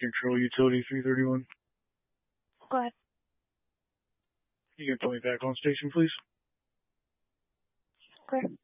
Control Utility 331. Go ahead. You can put me back on station, please? Okay.